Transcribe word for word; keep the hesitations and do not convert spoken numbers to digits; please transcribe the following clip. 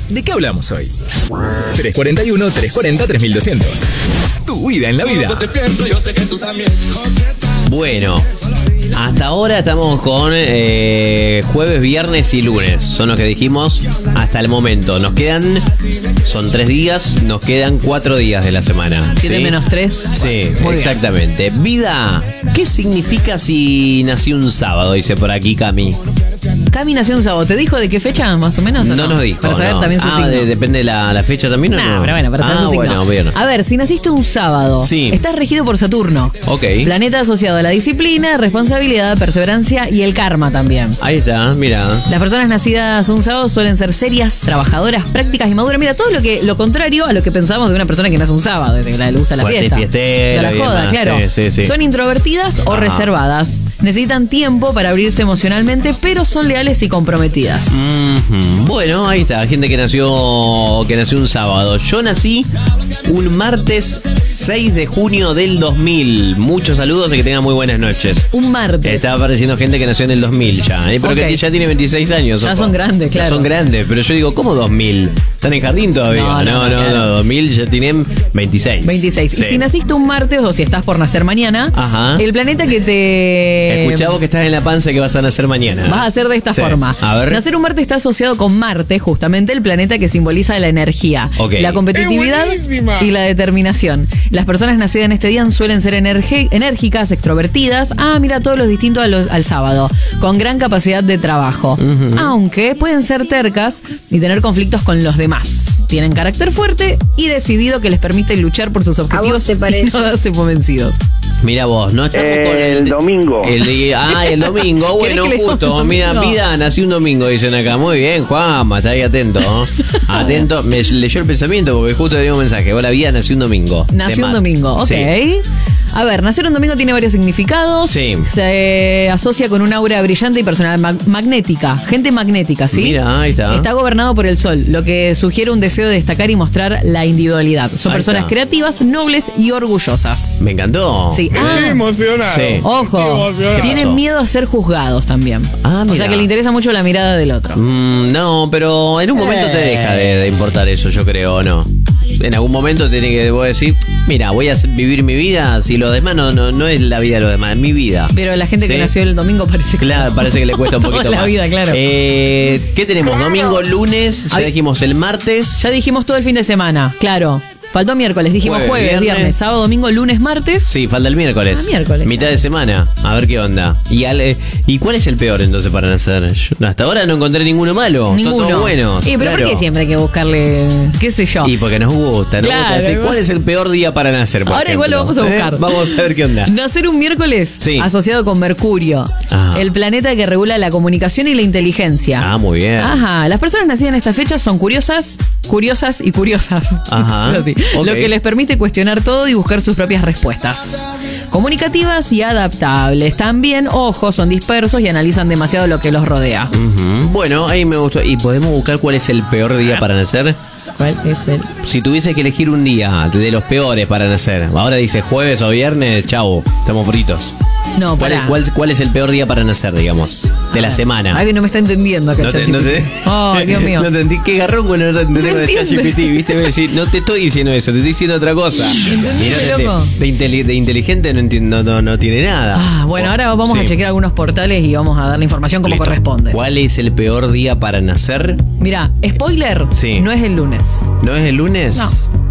¿de qué hablamos hoy? tres cuarenta y uno, tres cuarenta, tres mil doscientos. Tu vida en la vida. Bueno, hasta ahora estamos con eh, jueves, viernes y lunes. Son los que dijimos hasta el momento. Nos quedan, son tres días, nos quedan cuatro días de la semana. ¿Siete ¿sí? menos tres? Sí, Muy exactamente. Bien. Vida, ¿qué significa si nací un sábado? Dice por aquí Cami. Cami nació un sábado. ¿Te dijo de qué fecha más o menos? No, no nos dijo. Para saber no. también su ah, signo. De, depende de la, la fecha también, ¿o Nah, no? pero bueno, para saber ah, su signo. Bueno, bien. A ver, si naciste un sábado, sí. estás regido por Saturno. Ok. Planeta asociado a la disciplina, responsabilidad, perseverancia y el karma también. Ahí está, mira. Las personas nacidas un sábado suelen ser serias, trabajadoras, prácticas y maduras. Mira, todo lo que lo contrario a lo que pensamos de una persona que nace un sábado, que le gusta la Pues fiesta. sí, fiestera, la y joda, demás. claro. Sí, sí, sí. Son introvertidas o Ajá. reservadas. Necesitan tiempo para abrirse emocionalmente, pero son leales y comprometidas. Mm-hmm. Bueno, ahí está, gente que nació que nació un sábado. Yo nací un martes seis de junio del dos mil. Muchos saludos y que tengan muy buenas noches. Un martes. Estaba apareciendo gente que nació en el dos mil ya, ¿eh? Pero Ok. que ya tiene veintiséis años. Ya ojo. son grandes, claro. Ya son grandes, pero yo digo, ¿cómo dos mil? ¿Están en jardín todavía? No, No, no, no, no, claro. no, dos mil ya tienen veintiséis. veintiséis. Sí. Y si naciste un martes o si estás por nacer mañana, Ajá. el planeta que te... Escuchá vos que estás en la panza que vas a nacer mañana. Vas a hacer de esta Sí. forma. A ver. Nacer un Marte está asociado con Marte, justamente el planeta que simboliza la energía, Ok. la competitividad ¡Es buenísima! y la determinación. Las personas nacidas en este día suelen ser energe- enérgicas, extrovertidas. Ah, mira, todo lo distinto a los- al sábado, con gran capacidad de trabajo. Aunque pueden ser tercas y tener conflictos con los demás. Tienen carácter fuerte y decidido que les permite luchar por sus objetivos te parece? y no darse por vencidos. Mira vos, no estamos El con el domingo. El día, ah, el domingo, ¿Querés bueno, que le justo. diga un Mira, domingo? vida, nací un domingo, dicen acá. Muy bien, Juanma, está ahí atento. ¿no? Atento, me leyó el pensamiento porque justo tenía un mensaje. Hola, vida, nací un domingo. Nació De un Matt. domingo, ok. Sí. A ver, nacer un domingo tiene varios significados. Sí. Se asocia con un aura brillante y personal mag- magnética. Gente magnética, ¿sí? Mira, ahí está. Está gobernado por el sol, lo que sugiere un deseo de destacar y mostrar la individualidad. Son Ahí personas está. creativas, nobles y orgullosas. Me encantó. Sí. Estoy Ah, emocionado. Sí. Estoy ojo, emocionado. tienen pasó? miedo a ser juzgados también. Ah, o sea mira. que le interesa mucho la mirada del otro. Mm, no, pero en un momento te deja de, de importar eso, yo creo, ¿o no? En algún momento tiene que vos decir, mira, voy a vivir mi vida, si los demás no, no, no es la vida de los demás, es mi vida. Pero la gente que Sí. nació el domingo parece que Claro, parece que le cuesta un Toda poquito la más. vida, claro. Eh, ¿Qué tenemos? Domingo, lunes, ya Ay. dijimos el martes. Ya dijimos todo el fin de semana, claro. Faltó miércoles, dijimos Jueves, jueves, viernes. viernes, sábado, domingo, lunes, martes. Sí, falta el miércoles. Ah, miércoles. Mitad de semana. A ver qué onda. ¿Y, al- eh, ¿y cuál es el peor entonces para nacer? Yo hasta ahora no encontré ninguno malo. Son Ninguno. todos buenos. Y pero claro. ¿por qué siempre hay que buscarle, qué sé yo? Y porque nos gusta, nos Claro, gusta decir, igual. ¿cuál es el peor día para nacer? por Ahora igual lo ejemplo? vamos a buscar. ¿Eh? Vamos a ver qué onda. Nacer un miércoles Sí. asociado con Mercurio, Ah. el planeta que regula la comunicación y la inteligencia. Ah, muy bien. Ajá, las personas nacidas en esta fecha son curiosas, curiosas y curiosas. Ajá. Así. Ok. Lo que les permite cuestionar todo y buscar sus propias respuestas. Comunicativas y adaptables. También, ojo, son dispersos y analizan demasiado lo que los rodea. Ujú. Bueno, ahí me gustó. ¿Y podemos buscar cuál es el peor día para nacer? ¿Cuál es el? Si tuviese que elegir un día de los peores para nacer, ahora dice jueves o viernes, chau, estamos fritos. No, ¿Cuál es, pará. cuál, cuál es el peor día para nacer, digamos? De la semana. Ay, que no me está entendiendo acá, No te, ChatGPT. no te- Ay, Dios mío. No te entendí. Qué garrón cuando no te entendés con el entiende. ChatGPT, ¿viste? Me decís, no te estoy diciendo eso, te estoy diciendo otra cosa. ¿Entendiste, Mirá, de, loco? de, inteli- de inteligente no, entiendo, no, no tiene nada. Ah, bueno, ahora vamos Sí. a chequear algunos portales y vamos a dar la información como Listo. corresponde. ¿Cuál es el peor día para nacer? Mira, spoiler, Sí. no es el lunes. ¿No es el lunes? No.